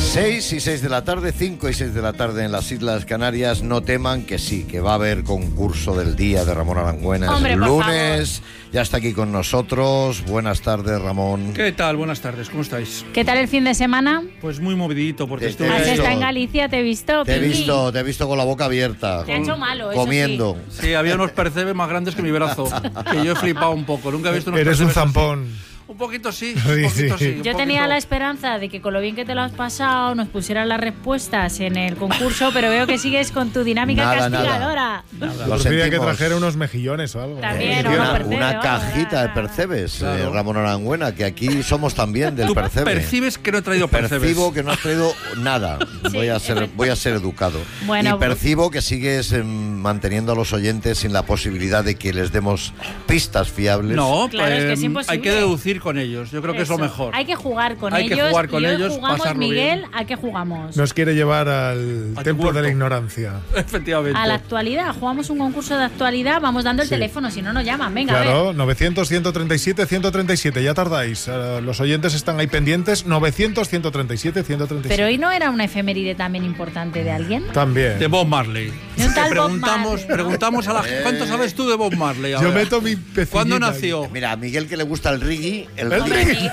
6 y 6 de la tarde, 5 y 6 de la tarde en las Islas Canarias. No teman que sí, que va a haber concurso del día de Ramón Arangüena. Hombre, el por lunes. Ya está aquí con nosotros. Buenas tardes, Ramón. ¿Qué tal? Buenas tardes, ¿cómo estáis? ¿Qué tal el fin de semana? Pues muy movidito, porque Te- estuve te- ¿Has ahí. estado en Galicia? ¿Te he visto? Te he Pinky? visto con la boca abierta. Te ha hecho malo, eso comiendo. Sí, había unos percebes más grandes que mi brazo, que yo he flipado un poco. Nunca he visto unos Eres un percebes así. zampón. Un poquito sí, Sí, un poquito sí. sí. un Yo tenía poquito. la esperanza de que con lo bien que te lo has pasado nos pusieran las respuestas en el concurso, pero veo que sigues con tu dinámica Nada, castigadora. Lo Prefería que sentimos. trajera unos mejillones o algo. También, ¿no? unos percebes, Una vamos, cajita de nada. percebes, Claro. Ramón Arangüena, que aquí somos también del Tú percebe. percibes que no he traído percebes. Percibo que no has traído nada. Sí, voy a es ser verdad. educado. Bueno, y percibo que sigues manteniendo a los oyentes sin la posibilidad de que les demos pistas fiables. No, Claro, es que es imposible. hay que deducir con ellos. Yo creo que es lo Eso. mejor. Hay que jugar con Hay que ellos. jugar con y hoy ellos, jugamos, pasarlo Miguel, bien. ¿a qué jugamos? Nos quiere llevar al A tu templo de la huerto. ignorancia. Efectivamente. A la actualidad. Jugamos un concurso de actualidad, vamos dando el Sí. teléfono, si no nos llaman. Venga, a ver. Claro, 900-137-137. Ya tardáis. Los oyentes están ahí pendientes. 900-137-137. Pero hoy no era una efeméride también importante de alguien. También. De Bob Marley. De un tal Bob Preguntamos, Marley. preguntamos a la gente, ¿cuánto sabes tú de Bob Marley? A Yo ver. meto mi pecillita ¿Cuándo ahí. nació? Mira, a Miguel que le gusta el reggae, Hombre, Miguel,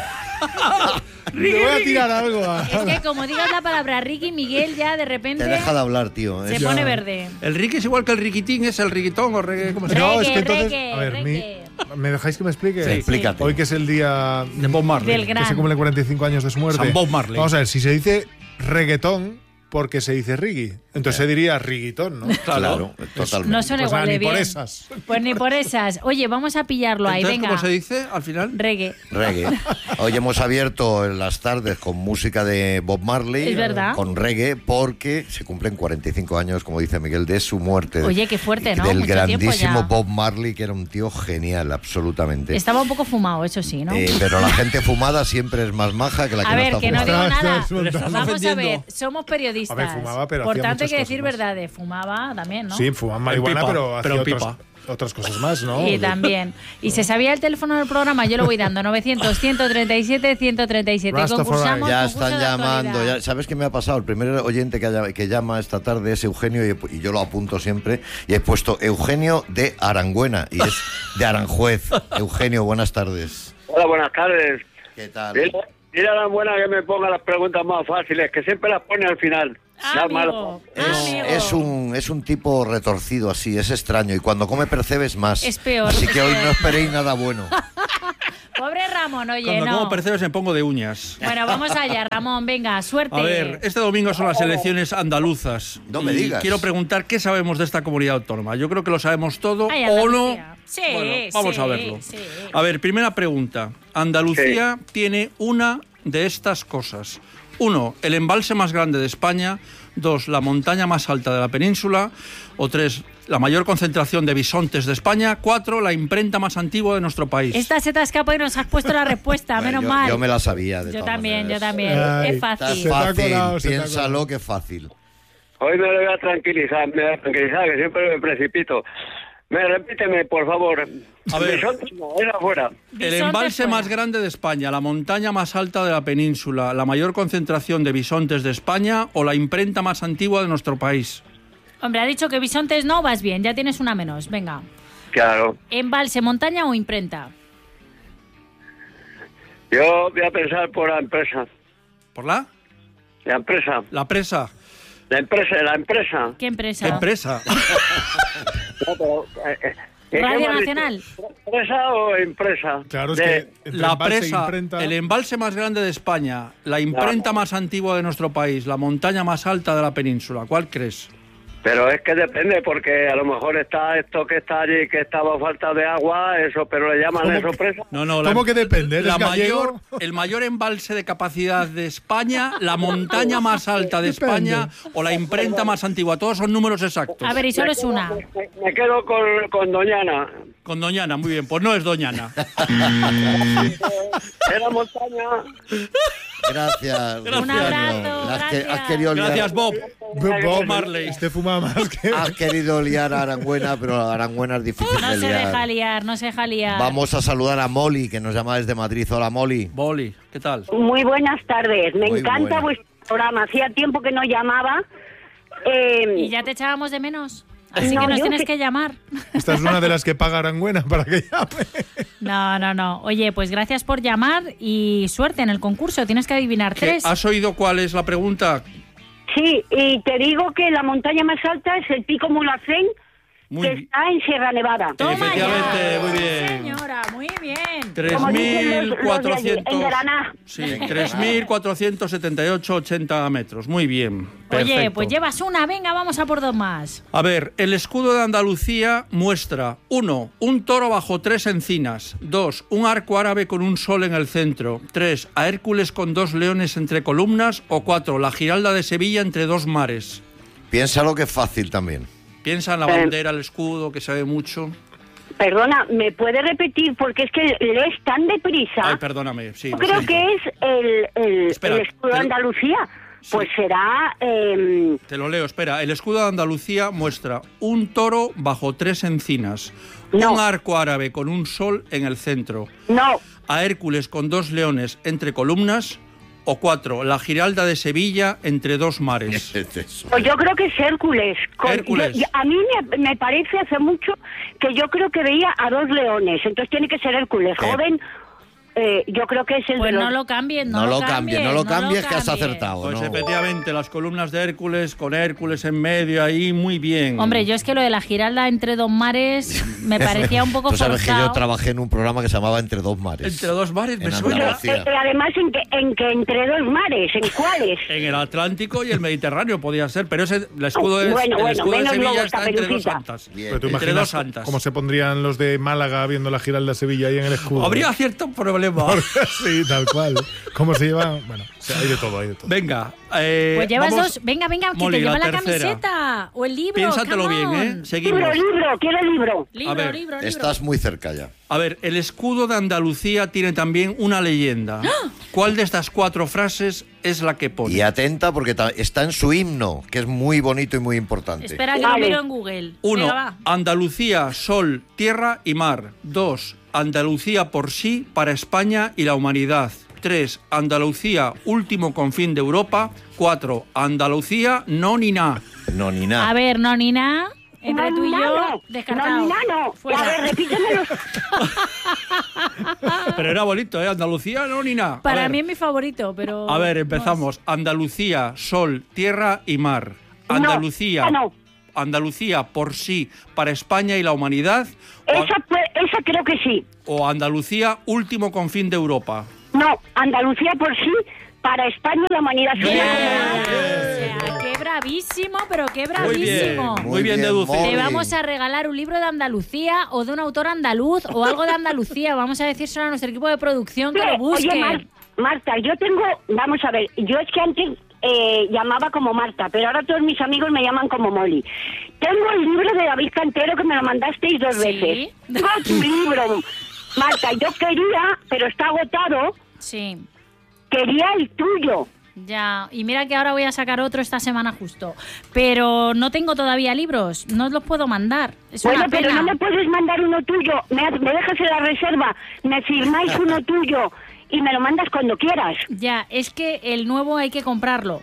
Le voy a tirar algo a... es que como digas la palabra Ricky, Miguel ya de repente te deja de hablar, tío. se Es- pone verde. El Ricky es igual que el riquitín, es el riquitón o reggae, ¿cómo se llama? No, es que entonces... Reggae, A ver, reggae. ¿me dejáis que me explique? Sí. Explícate. Hoy que es el día De Bob Marley. Del gran. que se cumplen 45 años de su muerte. San Bob Marley. Vamos a ver, si se dice reggaetón, porque se dice reggae. Entonces se diría riguitón, ¿no? Claro, totalmente. No suena Pues igual nada, de ni por bien. esas. Pues ni por esas. Oye, vamos a pillarlo ahí, Entonces, venga. ¿cómo se dice al final? Reggae. Reggae. Hoy hemos abierto en las tardes con música de Bob Marley. Es verdad. Con reggae, porque se cumplen 45 años, como dice Miguel, de su muerte. Oye, qué fuerte, ¿no? Del Mucho tiempo grandísimo ya. Bob Marley, que era un tío genial, absolutamente. Estaba un poco fumado, eso sí, ¿no? Pero la gente fumada siempre es más maja que la que A no ver, está que no fumada. digo nada. Estás montando. Vamos a ofendiendo. ver, somos periodistas. A ver, fumaba, pero Por hacía tanto, hay muchas que decir cosas más. verdades. Fumaba también, ¿no? Sí, fuman marihuana, pipa, pero pero hacía en pipa. otras cosas más, ¿no? Y también. Y se sabía el teléfono del programa, yo lo voy dando. 900-137-137. Rastafari. Concursamos. Ya concurso están de llamando. actualidad. ¿Sabes qué me ha pasado? El primer oyente que llama esta tarde es Eugenio y yo lo apunto siempre. Y he puesto Eugenio de Arangüena y es de Aranjuez. Eugenio, buenas tardes. Hola, buenas tardes. ¿Qué tal? Dile a la buena que me ponga las preguntas más fáciles, que siempre las pone al final. Las malas. Amigo, Es un tipo retorcido así, es extraño. Y cuando come percebes más. Es peor. Así que hoy no esperéis nada bueno. Pobre Ramón, oye, Cuando no. como percebes me pongo de uñas. Bueno, vamos allá, Ramón, venga, suerte. A ver, este domingo son las elecciones andaluzas. No me Y digas. Quiero preguntar qué sabemos de esta comunidad autónoma. Yo creo que lo sabemos todo Ay, o no. Andalucía. Sí, Bueno, vamos sí, a verlo. sí. A ver, primera pregunta. Andalucía tiene una de estas cosas. 1, el embalse más grande de España. 2, la montaña más alta de la península. O 3, la mayor concentración de bisontes de España. 4, la imprenta más antigua de nuestro país. Esta se te ha escapado y nos has puesto la respuesta, menos yo, mal. yo me la sabía. De Yo todas también, maneras. yo también. Ay, Es Está fácil. Se te ha fácil, colado, se te ha piénsalo colado. que es fácil. Hoy me voy a tranquilizar, que siempre me precipito. Repíteme, por favor. A ver. Bisonte no, era afuera. El Bisonte embalse fuera. más grande de España, la montaña más alta de la península, la mayor concentración de bisontes de España o la imprenta más antigua de nuestro país. Hombre, ha dicho que bisontes no, vas bien, ya tienes una menos. Venga. Claro. ¿Embalse, montaña o imprenta? Yo voy a pensar por la empresa. ¿Por la? La empresa. La presa. La empresa. ¿Qué empresa? ¿Qué empresa? No, pero, ¿qué Radio me has Nacional. dicho? ¿Empresa o empresa? Claro, es De- que entre La embalse e presa, imprenta- el embalse más grande de España, la imprenta más antigua de nuestro país, la montaña más alta de la península. ¿Cuál crees? Pero es que depende, porque a lo mejor está esto que está allí, que estaba falta de agua, eso, pero le llaman eso presa. No, no. ¿Cómo que depende? ¿Eres la gallego? el mayor embalse de capacidad de España, la montaña más alta de Depende. España o la imprenta más antigua. Todos son números exactos. A ver, y solo es una. Me quedo con Doñana. Con Doñana, muy bien. Pues no es Doñana. Era montaña. Gracias. Un abrazo, gracias. Has querido liar, Gracias, Bob. Bob Marley. Este fuma más que... has querido liar a Arangüena, pero Arangüena es difícil No de se liar. deja liar, no se deja liar. Vamos a saludar a Molly, que nos llama desde Madrid. Hola, Molly. Boli, ¿qué tal? Muy buenas tardes. Me Muy encanta buena. programa. Hacía tiempo que no llamaba. ¿Y ya te echábamos de menos? Así No, que nos yo tienes sí. que llamar. Esta es una de las que paga Aranguena para que llame. No. Oye, pues gracias por llamar y suerte en el concurso. Tienes que adivinar ¿Qué? 3. ¿Has oído cuál es la pregunta? Sí, y te digo que la montaña más alta es el Pico Mulhacén, Muy que bien. está en Sierra Nevada. Toma Efectivamente, ya. muy Sí, bien. señora, muy bien. Como dicen los de allí, 3.400. en Granada. Sí, 3.478,80 metros. Muy bien. Oye, Perfecto. pues llevas una. Venga, vamos a por 2 más. A ver, el escudo de Andalucía muestra 1. Un toro bajo 3 encinas. 2. Un arco árabe con un sol en el centro. 3. A Hércules con 2 leones entre columnas. O 4. La Giralda de Sevilla entre 2 mares. Piénsalo que es fácil también. Piensa en la bandera, el escudo, que se ve mucho. Perdona, ¿me puede repetir? Porque es que lees tan deprisa. Ay, perdóname. Sí, Yo lo creo siento. que es Espera, el escudo de te lo- Andalucía. Pues será... Te lo leo, espera. El escudo de Andalucía muestra un toro bajo 3 encinas. No. Un arco árabe con un sol en el centro. no, A Hércules con 2 leones entre columnas. O 4. La Giralda de Sevilla entre 2 mares. pues yo creo que es Hércules. Hércules. A mí me parece hace mucho que yo creo que veía a 2 leones. Entonces tiene que ser Hércules. Joven, yo creo que es el Pues de los... no lo cambies, No lo cambies, que has acertado. Pues ¿no? efectivamente, las columnas de Hércules con Hércules en medio ahí, muy bien. Hombre, yo es que lo de la Giralda entre 2 mares me parecía un poco Tú sabes que yo forzado. trabajé en un programa que se llamaba Entre 2 mares. Entre 2 mares, me En suena. Andalucía. además en que entre 2 mares, ¿en cuáles? En el Atlántico y el Mediterráneo podía ser, pero ese, el escudo, Bueno, el escudo de menos Sevilla lobo, está esta entre 2 peluquita. santas. Bien. Pero tú Entre imaginas 2 santas. cómo se pondrían los de Málaga viendo la Giralda Sevilla ahí en el escudo. Habría cierto problema. Sí, tal cual. ¿Cómo se lleva? Bueno, o sea, hay de todo, hay de todo. Venga. Pues llevas vamos- 2. Venga, que Molly, te lleva la tercera. camiseta. O el libro. Piénsatelo come bien, on. ¿eh? Seguimos. Quiero libro. Libro, A ver, libro. Estás muy cerca ya. A ver, el escudo de Andalucía tiene también una leyenda. ¡Ah! ¿Cuál de estas 4 frases es la que pone? Y atenta porque está en su himno, que es muy bonito y muy importante. Espera que Vale. lo miro en Google. 1. Venga, va. Andalucía, sol, tierra y mar. 2. Andalucía por sí, para España y la humanidad. 3. Andalucía, último confín de Europa. 4. Andalucía, no ni na. No, ni nada. A ver, no, ni nada. Entre tú y yo, descartado. No. Fuera. A ver, repítemelo. Pero era bonito, ¿eh? Andalucía, no ni na. Para mí es mi favorito, pero... A ver, empezamos. Andalucía, sol, tierra y mar. Andalucía. No. Andalucía por sí, para España y la humanidad. Esa creo que sí. O Andalucía, último confín de Europa. No, Andalucía por sí, para España y la humanidad. O sea, qué bravísimo, pero qué Muy bien, bravísimo. muy bien deducido. Molly. Te vamos a regalar un libro de Andalucía o de un autor andaluz o algo de Andalucía. Vamos a decírselo a nuestro equipo de producción que lo busque. Oye, Marta, yo tengo... Vamos a ver, yo es que antes llamaba como Marta, pero ahora todos mis amigos me llaman como Molly. Tengo el libro de David Cantero que me lo mandasteis 2 ¿Sí? veces. Tengo tu libro, Marta. Yo quería, pero está agotado, Sí, quería el tuyo. ya. Y mira que ahora voy a sacar otro esta semana justo. Pero no tengo todavía libros. No os los puedo mandar. Es Bueno, una pero pena. no me puedes mandar uno tuyo. Me dejas en la reserva, me firmáis uno tuyo y me lo mandas cuando quieras. Ya, es que el nuevo hay que comprarlo.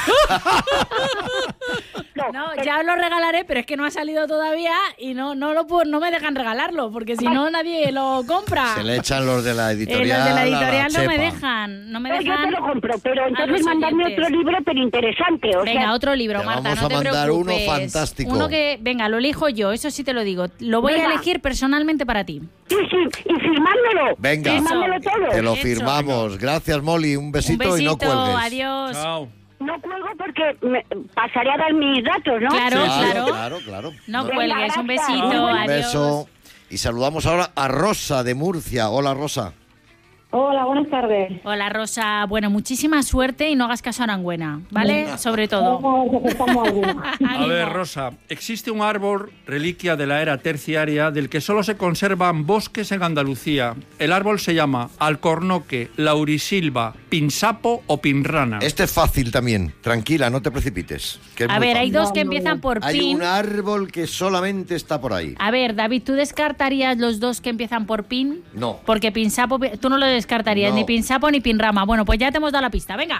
No, ya os lo regalaré, pero es que no ha salido todavía y no me dejan regalarlo, porque si no nadie lo compra. Se le echan los de la editorial. Los de la a editorial no me chepa. dejan. No me Yo te dejan. lo compro, pero a entonces los mandadme oyentes. otro libro, pero interesante. O Venga, sea, otro libro, Te Marta, vamos no a te mandar uno preocupes. fantástico. Uno que, venga, lo elijo yo, eso sí te lo digo. Lo voy Venga. a elegir personalmente para ti. sí, y firmármelo. Venga. Firmármelo Eso. todo. Te lo Hecho. firmamos. Gracias, Molly. Un besito, Un besito, y no cuelgues. adiós. Chao. No cuelgo porque me pasaré a dar mis datos, ¿no? Claro, Claro. No Venga, cuelgues, un gracias. besito, Un adiós. beso. Y saludamos ahora a Rosa de Murcia. Hola, Rosa. Hola, buenas tardes. Hola, Rosa. Bueno, muchísima suerte y no hagas caso a Arangüena, ¿vale? Sobre todo. Vamos a ver si acertamos alguna. A Ánimo. ver, Rosa, existe un árbol reliquia de la era terciaria del que solo se conservan bosques en Andalucía. El árbol se llama alcornoque, laurisilva, pinsapo o pinrana. Este es fácil también. Tranquila, no te precipites. que es A muy ver, hay fácil. dos que empiezan por Hay pin. un árbol que solamente está por ahí. A ver, David, ¿tú descartarías los dos que empiezan por pin? No. Porque pinsapo, tú no lo descartarías, No. ni pinsapo ni pinrama. Bueno, pues ya te hemos dado la pista. Venga.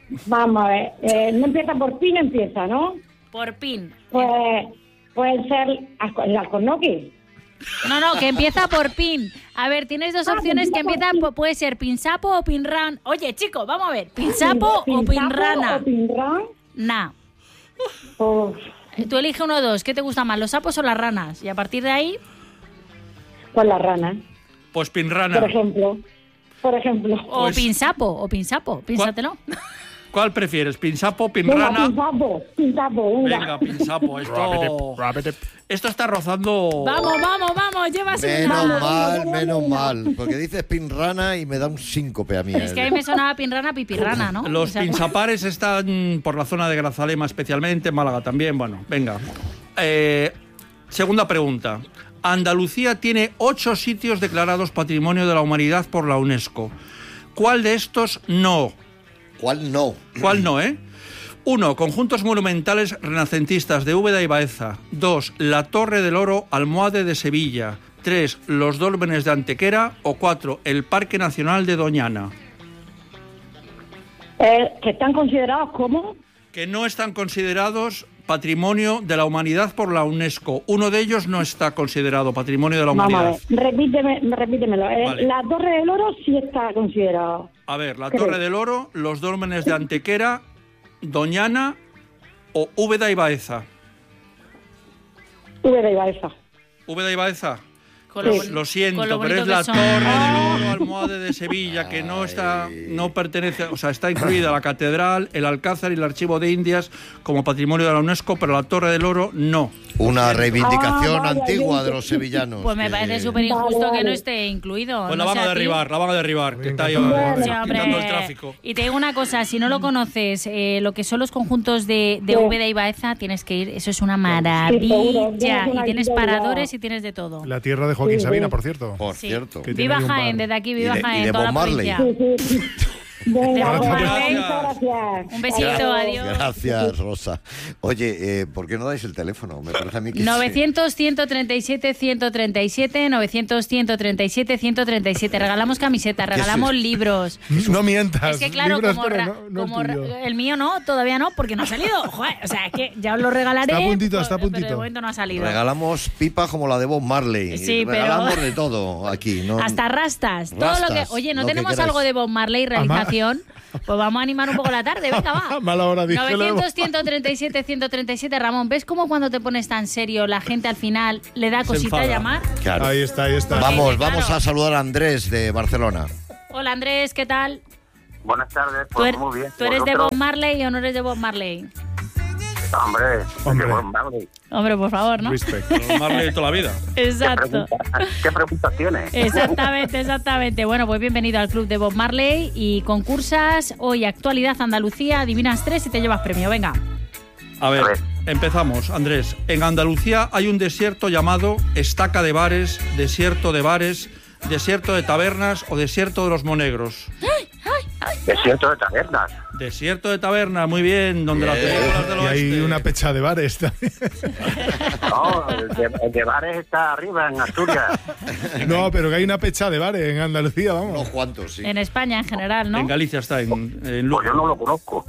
Vamos a ver. No empieza por pin, empieza, ¿no? Por pin. Pues puede ser el alcornoque. No, que empieza por pin. A ver, tienes dos opciones que empiezan, puede ser pinsapo o pinran. Oye, chicos, vamos a ver. ¿Pinsapo o pinrana? ¿O pinran? Nah. Pues Tú elige uno o dos. ¿Qué te gusta más, los sapos o las ranas? Y a partir de ahí... la rana, Pues pinrana. por ejemplo. O Pues- pinsapo, piénsatelo. ¿Cuál prefieres? ¿Pinsapo, Venga, pinrana? pinsapo, venga. Venga, pinsapo. Esto está rozando... Vamos, llevas un... Menos mal. Porque dices pinrana y me da un síncope a mí. Es que a mí me sonaba pinrana, pipirrana, ¿no? Los O sea, pinzapares están por la zona de Grazalema especialmente, en Málaga también. Bueno, venga. Segunda pregunta. Andalucía tiene 8 sitios declarados Patrimonio de la Humanidad por la UNESCO. ¿Cuál de estos no? ¿Cuál no? ¿Cuál no, 1. Conjuntos monumentales renacentistas de Úbeda y Baeza. 2. La Torre del Oro, Almohade de Sevilla. 3. Los Dólmenes de Antequera. O 4. El Parque Nacional de Doñana. Que están considerados como... Que no están considerados Patrimonio de la Humanidad por la UNESCO. Uno de ellos no está considerado Patrimonio de la Vamos a Humanidad. ver, repítemelo. Vale. La Torre del Oro sí está considerado. A ver, la Creo. Torre del Oro, los Dólmenes de Antequera, Doñana o Úbeda y Baeza. Úbeda y Baeza. Úbeda y Baeza. con Sí. Lo siento, con lo pero bonito es que la son. Torre del Oro, Almohade de Sevilla, que no pertenece, o sea, está incluida la catedral, el Alcázar y el Archivo de Indias como patrimonio de la UNESCO, pero la Torre del Oro no. Una reivindicación vaya, antigua yo- de los sevillanos. Pues me que- parece súper injusto Vale, que no vale. esté incluido. Pues no la van sé a a ti. derribar, que está ahí Bueno. Sí, hombre. quitando el tráfico. Y te digo una cosa, si no lo conoces, lo que son los conjuntos de Sí. Úbeda y Baeza, tienes que ir, eso es una seguro, maravilla. tienes Y una tienes idea. paradores y tienes de todo. La tierra de Joaquín Sí, Sabina, sí. por cierto. Por Sí. cierto. Que tiene Viva ahí un Jaén, bar. desde aquí, Y viva de- y Jaén, de toda la Bob Marley. provincia. Sí. Venga, Bob pues, Marley. muchas gracias. Un besito, adiós. Gracias, Rosa. Oye, ¿por qué no dais el teléfono? Me parece a mí que 900-137-137, 900-137-137. Regalamos camisetas, regalamos libros. No mientas. Es que claro, libros, como, pero no como el tuyo. el mío no, todavía no, porque no ha salido. Joder, o sea, es que ya os lo regalaré. Está a puntito, pero- está a puntito. Pero de momento no ha salido. regalamos pipa como la de Bob Marley. Sí, pero- regalamos de todo aquí, ¿no? Hasta rastas. Todo lo que. Rastas, Oye, ¿no lo que tenemos queráis. algo de Bob Marley realización? Pues vamos a animar un poco la tarde, venga, va. A mala hora dije lo de Bob. 900-137-137, Ramón. ¿Ves cómo cuando te pones tan serio la gente al final le da Se cosita enfada. llamar? Claro. Ahí está, ahí está. Vamos, Claro. vamos a saludar a Andrés de Barcelona. Hola Andrés, ¿qué tal? Buenas tardes, ¿Tú, pues muy bien. ¿Tú eres de ¿Vosotros? Bob Marley o no eres de Bob Marley? Hombre, Hombre. de Bob Marley. Hombre, por favor, ¿no? Respect. Marley de toda la vida. Exacto. ¿Qué preguntas tiene? Exactamente. Bueno, pues bienvenido al club de Bob Marley y concursas. Hoy Actualidad Andalucía, adivinas 3 y te llevas premio. Venga. A ver, A ver. empezamos, Andrés. En Andalucía hay un desierto llamado Estaca de Bares, Desierto de Bares, Desierto de Tabernas o Desierto de los Monegros. Desierto de tabernas. Desierto de Tabernas, muy bien, donde las películas del Y hay oeste. una pecha de bares también. No, el de bares está arriba, en Asturias. No, pero que hay una pecha de bares en Andalucía, vamos. Unos cuantos, sí. En España en general, ¿no? En Galicia está, en Lugo. Pues yo no lo conozco.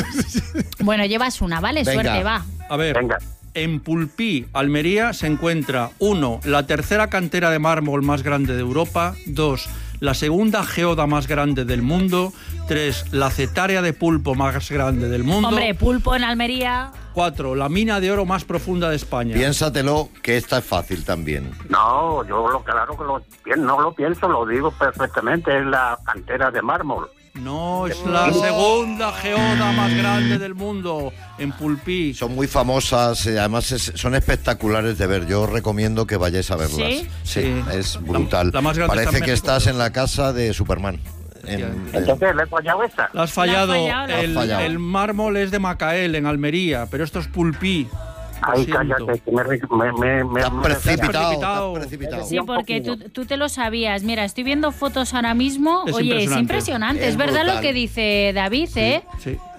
Bueno, llevas una, ¿vale? Venga. Suerte, va. A ver, Venga. en Pulpí, Almería, se encuentra 1. La tercera cantera de mármol más grande de Europa. 2. La segunda geoda más grande del mundo. 3. La cetárea de pulpo más grande del mundo. Hombre, pulpo en Almería. 4. La mina de oro más profunda de España. Piénsatelo, que esta es fácil también. No, yo claro que no lo pienso, lo digo perfectamente, es la cantera de mármol. No, es la segunda geoda más grande del mundo, en Pulpí. Son muy famosas, además son espectaculares de ver. Yo os recomiendo que vayáis a verlas. ¿Sí? Sí. Es brutal. La más grande está Parece en que México. estás en la casa de Superman. Entonces, ¿le he fallado esa? La has fallado. La has fallado. El mármol es de Macael, en Almería, pero esto es Pulpí. Lo Ay, siento. cállate, que me Estás precipitado, precipitado. estás precipitado. Sí, porque tú te lo sabías. Mira, estoy viendo fotos ahora mismo. Es Oye, es impresionante. impresionante. Es Es verdad brutal. lo que dice David, ¿eh? Sí.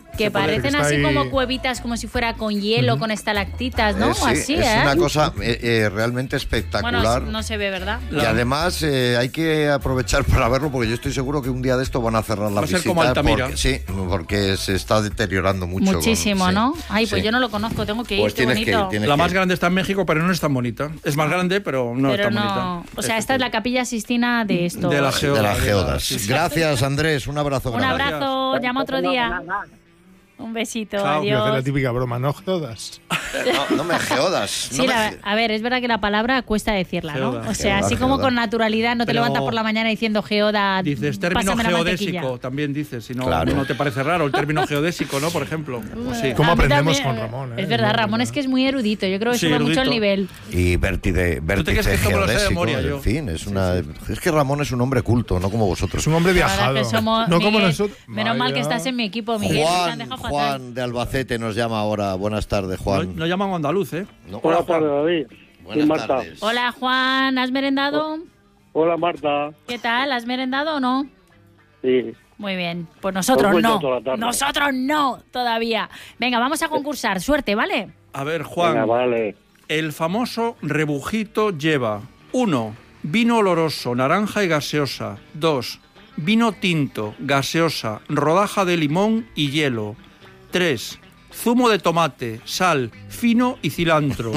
Que parecen está así ahí. como cuevitas, como si fuera con hielo, con estalactitas, ¿no? Sí, así, es una ¿eh? cosa realmente espectacular. Bueno, no se ve, ¿verdad? Y además hay que aprovechar para verlo, porque yo estoy seguro que un día de esto van a cerrar la Va a ser visita. como Altamira. Sí, porque se está deteriorando mucho. Muchísimo, sí, ¿no? Ay, pues sí. yo no lo conozco, tengo que ir, Pues qué bonito. La más grande está en México, pero no es tan bonita. Es más grande, pero no es Pero tan no, bonita. o sea, esta es la Capilla Sistina de esto. De la De las geodas. Sí, sí. Gracias, Andrés. Un abrazo Un grande. abrazo, llama otro día. Un besito, Chao. Y hace la adiós. típica broma, no jodas. No me geodas. Sí, a ver, es verdad que la palabra cuesta decirla, ¿no? Geoda. O sea, Geoda, así como geoda. con naturalidad, no te Pero- levantas por la mañana diciendo geoda, Dices término pásame la mantequilla. geodésico, también dices, si no, Claro. no te parece raro el término geodésico, ¿no? Por ejemplo. Pues sí. ¿Cómo A mí aprendemos también, con Ramón? Es verdad, Ramón es que es muy erudito, yo creo que Sí, sube mucho el erudito. nivel. Y crees vértice que esto me lo sé de geodésico, memoria yo? en fin, es que Ramón es un hombre culto, no como vosotros. Es un hombre La verdad viajado. que somos, no como Miguel, nosotros. menos mal que Vaya. estás en mi equipo, Miguel. te han dejado fatal. Juan de Albacete nos llama ahora. Buenas tardes, Juan. No llaman andaluz, ¿eh? No. Buenas tardes, David. Buenas Y Marta. tardes. Hola, Juan, ¿has merendado? Hola, Marta. ¿Qué tal? ¿Has merendado o no? Sí. Muy bien, pues nosotros Pues voy no. toda la tarde. Nosotros no, todavía. Venga, vamos a concursar. Suerte, ¿vale? A ver, Juan. Venga, vale. El famoso rebujito lleva 1. Vino oloroso, naranja y gaseosa. 2. Vino tinto, gaseosa, rodaja de limón y hielo. 3. Zumo de tomate, sal, fino y cilantro.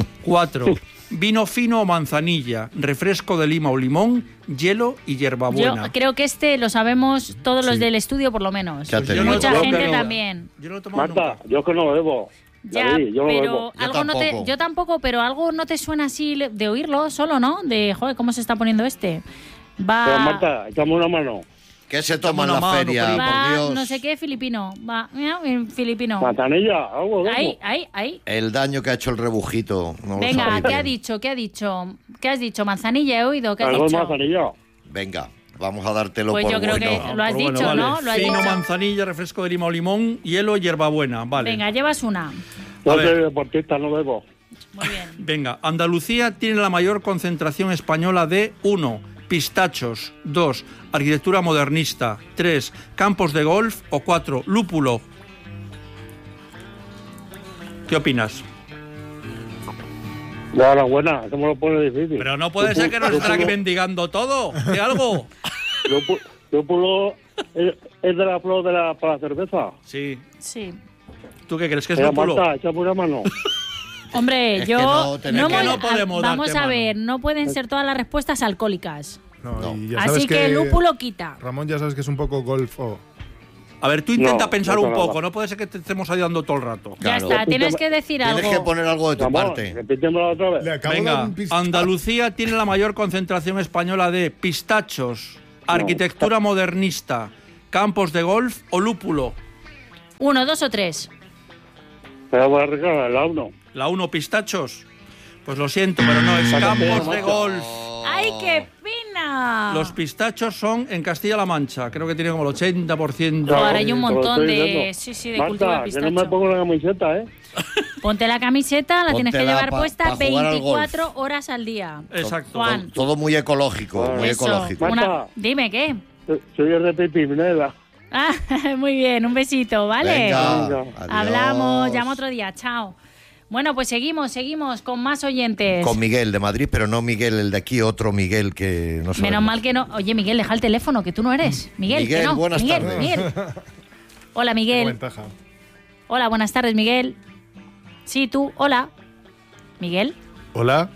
4. Vino fino o manzanilla, refresco de lima o limón, hielo y hierbabuena. Yo creo que este lo sabemos todos los Sí. del estudio, por lo menos. Ya te Yo digo. Mucha yo gente creo- también. Yo no lo he tomado Marta, nunca. yo que no bebo. Ya, David, yo no pero bebo. Yo algo tampoco. yo tampoco, pero algo no te suena así de oírlo solo, ¿no? De, joder, ¿cómo se está poniendo este? Pero, Va, Marta, echame una mano. ¿Qué se toma en Una la mano, feria, por va por Dios? no sé qué filipino. Va, en filipino. Manzanilla, algo de Ahí, eso. ahí. El daño que ha hecho el rebujito. No lo Venga, sabéis ¿qué ha bien. dicho? ¿Qué ha dicho? ¿Qué has dicho? Manzanilla he oído, ¿qué has Algo de dicho? manzanilla. Venga, vamos a dártelo Pues por yo creo bueno. que lo has Bueno, dicho, vale. ¿no? Lo has Fino, dicho. manzanilla, refresco de lima o limón, hielo y hierbabuena. Vale. Venga, llevas una. Yo A soy ver. deportista, no bebo. Muy bien. Venga, Andalucía tiene la mayor concentración española de 1. Pistachos. 2. Arquitectura modernista. 3. Campos de golf. O 4. Lúpulo. ¿Qué opinas? Ya, la buena, eso me lo pone difícil. Pero no puede ser que nos estén aquí mendigando todo. ¿De algo? Lúpulo es de la flor para la cerveza. Sí. Sí. ¿Tú qué crees que es Mira, lúpulo? Marta, echame una mano. Hombre, Es que yo no tenemos- hemos- que no podemos vamos darte a mano. ver, no pueden ser todas las respuestas alcohólicas. No, y ya sabes Así que lúpulo quita. Ramón ya sabes que es un poco golfo. A ver, tú intenta No, pensar no un pasa poco. nada. No puede ser que te estemos ayudando todo el rato. Ya Claro. está, tienes que decir Tienes algo. que poner algo de tu Ramón, parte. repítemelo otra vez. Le acabo de dar Venga, un pistón. Andalucía tiene la mayor concentración española de pistachos, arquitectura modernista, campos de golf o lúpulo. 1, 2 o 3. Pero voy a regalar la uno. La 1, pistachos. Pues lo siento, pero no, es campos de golf. ¡Ay, qué pena! Los pistachos son en Castilla-La Mancha. Creo que tiene como el 80%. Ahora hay un Te lo montón estoy de, diciendo. sí, de Marta, cultivo de que no pistacho. me pongo la camiseta, ¿eh? Ponte la camiseta, la tienes que Póntela llevar pa puesta jugar al golf. 24 horas al día. Exacto. Juan. Todo muy ecológico, muy Eso. ecológico. Marta. Dime, ¿qué? Soy el de Pimnela. Ah, muy bien, un besito, ¿vale? Venga, Venga. adiós. Hablamos, llama otro día, chao. Bueno, pues seguimos con más oyentes. Con Miguel de Madrid, pero no Miguel, el de aquí, otro Miguel que no sabemos. Menos mal que no. Oye, Miguel, deja el teléfono, que tú no eres. Miguel, Miguel, que no. buenas Miguel, tardes. Miguel. Hola, Tengo Miguel. ventaja. Hola, buenas tardes, Miguel. Sí, tú, hola. Miguel, Hola.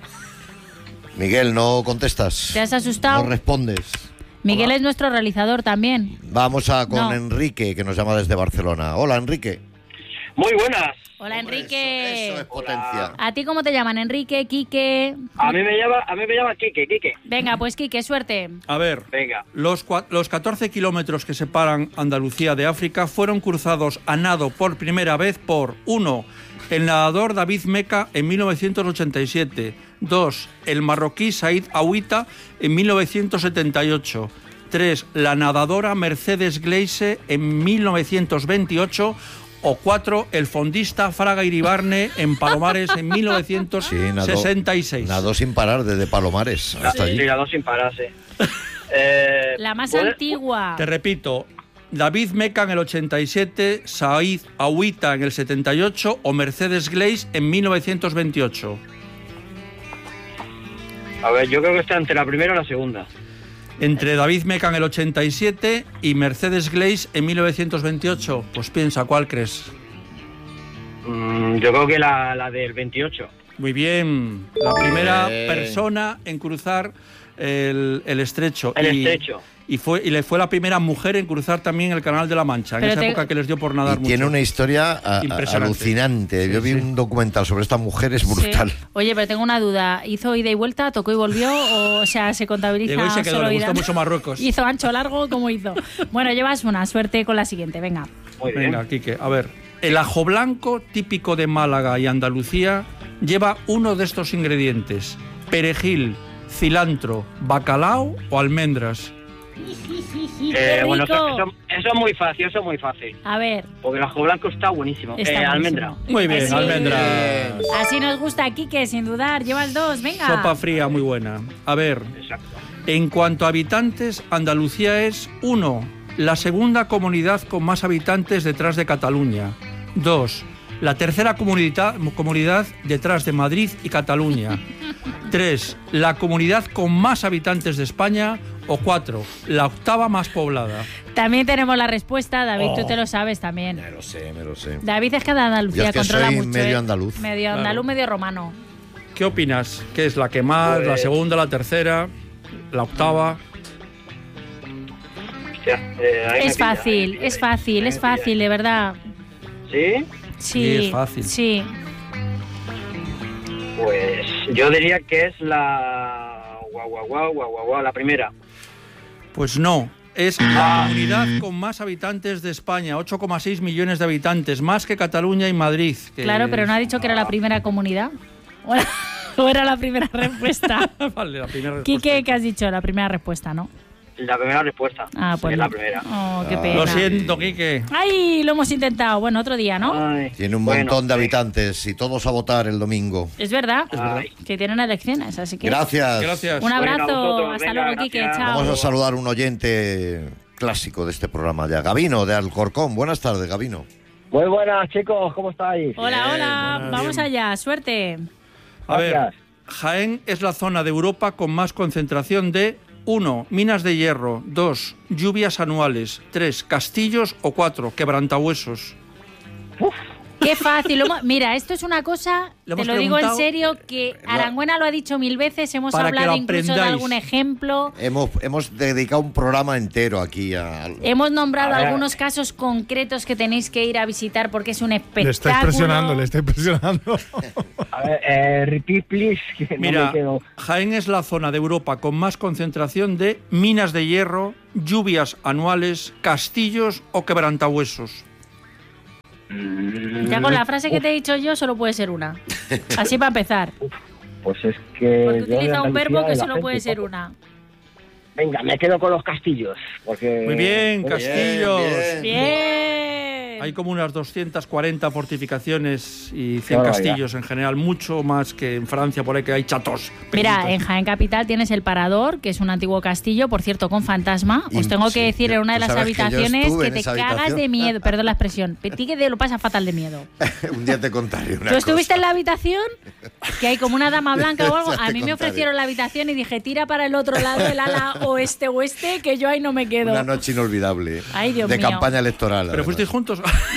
Miguel, no contestas. ¿te has asustado? No respondes. Miguel es nuestro realizador también. Vamos con No. Enrique, que nos llama desde Barcelona. Hola, Enrique. Muy buenas. Hola, Enrique. Eso es potencia. ¿A ti cómo te llaman? Enrique, Quique. A mí me llama Quique. Venga, pues Quique, suerte. A ver, Venga. los 14 kilómetros que separan Andalucía de África fueron cruzados a nado por primera vez por 1. El nadador David Meca en 1987. 2. El marroquí Said Aouita en 1978. 3. La nadadora Mercedes Gleise en 1928. O 4. El fondista Fraga Iribarne en Palomares en Sí, 1966. nadó sin parar desde Palomares hasta allí. Tirado sin pararse. La más ¿puede- antigua. Te repito, David Meca en el 87, Said Aouita en el 78 o Mercedes Gleis en 1928. A ver, yo creo que está entre la primera y la segunda. Entre David Meca en el 87 y Mercedes Gleis en 1928. Pues piensa, ¿cuál crees? Yo creo que la del 28. Muy bien. La primera persona en cruzar el estrecho. El estrecho. Y le fue la primera mujer en cruzar también el Canal de la Mancha, en esa época que les dio por nadar mucho. Tiene una historia alucinante. Yo vi un documental sobre esta mujer, es brutal. Sí. Oye, pero tengo una duda. ¿Hizo ida y vuelta, tocó y volvió? O sea, ¿se contabiliza? Llegó y se quedó, solo le ida? gustó mucho Marruecos. ¿Hizo ancho, largo? ¿Cómo hizo? Bueno, llevas una suerte con la siguiente, venga. Muy bien. Venga, Quique, a ver. El ajo blanco, típico de Málaga y Andalucía, lleva uno de estos ingredientes: perejil, cilantro, bacalao o almendras. Bueno, eso es muy fácil, A ver. Porque el ajo blanco está buenísimo. Está Almendra. buenísimo. Muy bien, Sí. almendras. Así nos gusta, Quique, sin dudar. Llevas 2, venga. Sopa fría, muy buena. A ver, Exacto. en cuanto a habitantes, Andalucía es 1, la segunda comunidad con más habitantes detrás de Cataluña. 2, la tercera comunidad detrás de Madrid y Cataluña. 3, la comunidad con más habitantes de España. O 4, la octava más poblada. También tenemos la respuesta, David, tú te lo sabes también. Me lo sé. David es que de Andalucía Yo es que controla soy mucho. medio andaluz. Medio Claro. andaluz, medio romano. ¿Qué opinas? ¿Qué es la que más, la segunda, la tercera, la octava? Hostia, ahí me Es pilla, fácil, es fácil, de verdad. ¿Sí? Sí, es fácil. Sí. Pues yo diría que es la la primera. Pues no, es la comunidad con más habitantes de España, 8,6 millones de habitantes, más que Cataluña y Madrid. Claro, pero no ha dicho que era la primera comunidad. ¿O era la primera respuesta? Vale, la primera respuesta. Quique, ¿qué has dicho? La primera respuesta, ¿no? La primera respuesta. Ah, pues es no. la primera. Oh, qué pena. Lo siento, Quique. ¡Ay! Lo hemos intentado. Bueno, otro día, ¿no? Ay, Tiene un bueno, montón de sí. habitantes y todos a votar el domingo. Es verdad. Ay. Que tienen elecciones, así que... Gracias. Gracias. Un abrazo. Bueno, a vosotros, Hasta venga, luego, Quique. gracias. Chao. Vamos a saludar a un oyente clásico de este programa ya. Gabino, de Alcorcón. Buenas tardes, Gabino. Muy buenas, chicos, ¿cómo estáis? Hola, hola. buenas, Vamos bien. allá. Suerte. A ver, Gracias. Jaén es la zona de Europa con más concentración de 1, minas de hierro, 2, lluvias anuales, 3, castillos o 4, quebrantahuesos. Qué fácil. Mira, esto es una cosa, Le te hemos lo digo en preguntado- serio, que Arangüena lo ha dicho 1000 veces, hemos Para que hablado lo incluso de aprendáis. algún ejemplo, Hemos dedicado un programa entero aquí a... hemos nombrado A ver. algunos casos concretos que tenéis que ir a visitar porque es un espectáculo. Le está impresionando. A ver, repeat, please, que no Mira, me quedo. Jaén es la zona de Europa con más concentración de minas de hierro, lluvias anuales, castillos o quebrantahuesos. Ya con la frase que te he dicho yo solo puede ser una. Así para empezar. Pues es que... Porque yo de utiliza un Andalucía verbo que y la solo gente puede ser poco. una. Venga, me quedo con los castillos, porque... Muy bien, castillos. bien. Bien. Hay como unas 240 fortificaciones y 100 Qué barbaridad. castillos en general, mucho más que en Francia, por ahí que hay chatos. Mira, pequeñitos. en Jaén Capital tienes el Parador, que es un antiguo castillo, por cierto, con fantasma. Os tengo que Sí, decir en una de tú las sabes que yo habitaciones estuve que en te esa cagas habitación. de miedo. Perdón la expresión. Ti que lo pasas fatal de miedo. Un día te contaré una ¿Tú estuviste cosa. en la habitación? Que hay como una dama blanca o algo. Ya te A mí me contaré. ofrecieron la habitación y dije, tira para el otro lado, el ala oeste, que yo ahí no me quedo. Una noche inolvidable. Ay, Dios de mío. campaña electoral. ¿Pero además. fuisteis juntos?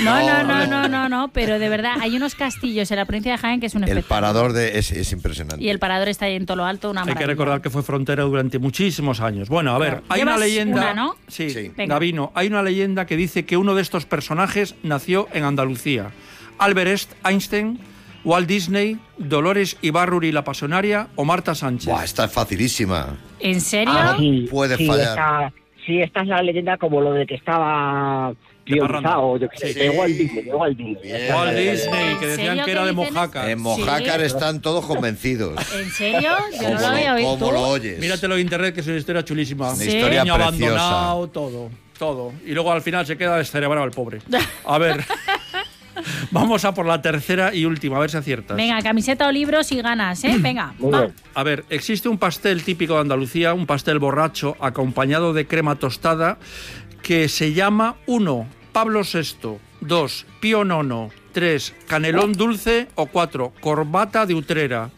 No, pero de verdad, hay unos castillos en la provincia de Jaén que es un El espectáculo. parador es impresionante. Y el Parador está ahí en todo lo alto, una Hay que maravilla. recordar que fue frontera durante muchísimos años. Bueno, a ver, hay Llevas una leyenda... una, ¿no? Sí, Sí. Venga. Gabino, hay una leyenda que dice que uno de estos personajes nació en Andalucía. Albert Einstein, Walt Disney, Dolores Ibárruri la Pasionaria o Marta Sánchez. Buah, esta es facilísima. ¿En serio? sí, Puede sí, fallar. esta es la leyenda como lo de que estaba guionizado, yo qué sé, Sí. de Walt Disney. Bien. Walt Vale, Disney, ¿En que decían serio que que era de dicen Mojácar. En Mojácar están todos convencidos. ¿En serio? Yo no lo ¿Cómo había oído. cómo lo oyes? Míratelo en internet, que es una historia chulísima. Una Sí. historia Niño preciosa. abandonado, todo. Y luego al final se queda descerebrado el pobre. A ver, vamos a por la tercera y última, a ver si aciertas. Venga, camiseta o libros y ganas, ¿eh? Venga, Muy va. bien. A ver, existe un pastel típico de Andalucía, un pastel borracho acompañado de crema tostada que se llama 1. Pablo VI, 2. Pío IX, 3. Canelón dulce o 4. Corbata de Utrera.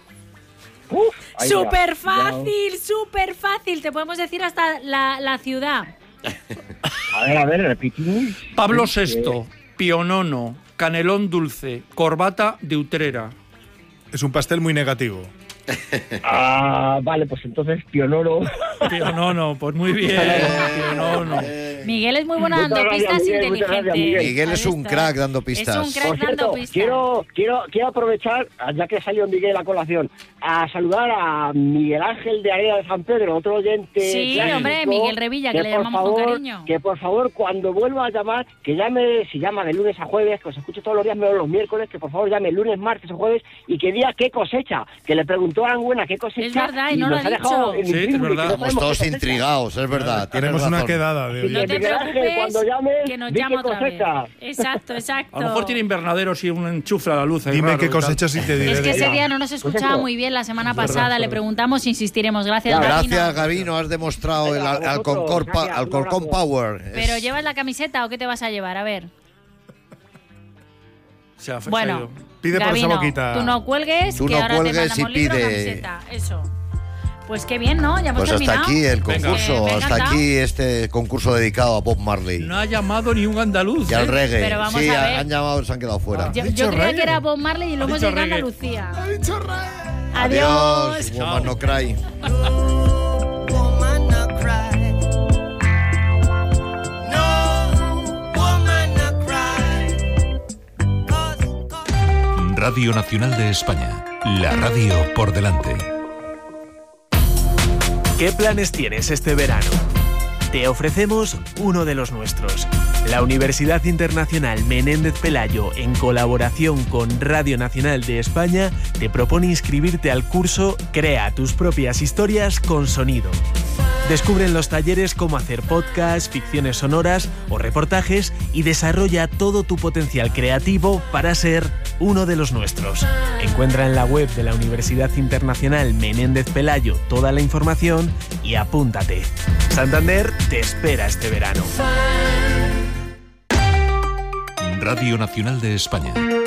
Súper fácil. Te podemos decir hasta la ciudad. A ver, repite. Pablo VI, Pío IX, Canelón dulce, Corbata de Utrera. Es un pastel muy negativo. Vale, pues entonces Pionoro. Pionono, pues muy bien. Pionono. Miguel es muy bueno dando pistas inteligentes. Miguel es un crack dando pistas. Es un crack dando pistas. Quiero aprovechar, ya que salió Miguel a colación, a saludar a Miguel Ángel de Arena de San Pedro, otro oyente. Sí, clásico, hombre, Miguel Revilla, que le llamamos con cariño. Que por favor, cuando vuelva a llamar, que llame, si llama de lunes a jueves, que os escucho todos los días, menos los miércoles, que por favor llame lunes, martes o jueves y que diga qué cosecha, que le preguntó a Aranguena qué cosecha. Es verdad, y no lo ha dicho. Sí, es verdad. Estamos todos intrigados, es verdad. Tenemos una quedada de No hoy. te Miguel Ángel, preocupes, cuando llame, que nos di llama qué otra vez. cosecha. Exacto. A lo mejor tiene invernaderos y un enchufe a la luz. ahí Dime raro qué y tal. cosechas y te diré. Es que ese de- día no nos escuchaba muy bien la semana pasada. Le preguntamos, insistiremos. Gracias, Gracias, Gabino. Gabino, has demostrado Venga, el a vosotros, Alcorcón gracias, un Alcorcón abrazo. Power. ¿Pero llevas la camiseta o qué te vas a llevar? A ver. Se ha Bueno, ido. Pide por esa Gabino, boquita. tú no cuelgues, Tú que no ahora cuelgues te mandamos y libro o pide. camiseta. Eso. Pues qué bien, ¿no? Ya hemos Pues hasta terminado. aquí el Venga. concurso, Me hasta encanta. aquí este concurso dedicado a Bob Marley. No ha llamado ni un andaluz. Y al reggae. Pero vamos Sí, a ver. han llamado, se han quedado fuera. Yo creía que era Bob Marley y lo Ha hemos dicho llegado a reggae. Andalucía. Adiós. Woman no cry. Radio Nacional de España. La radio por delante. ¿Qué planes tienes este verano? Te ofrecemos uno de los nuestros. La Universidad Internacional Menéndez Pelayo, en colaboración con Radio Nacional de España, te propone inscribirte al curso Crea tus propias historias con sonido. Descubre en los talleres cómo hacer podcasts, ficciones sonoras o reportajes y desarrolla todo tu potencial creativo para ser uno de los nuestros. Encuentra en la web de la Universidad Internacional Menéndez Pelayo toda la información y apúntate. Santander te espera este verano. Radio Nacional de España.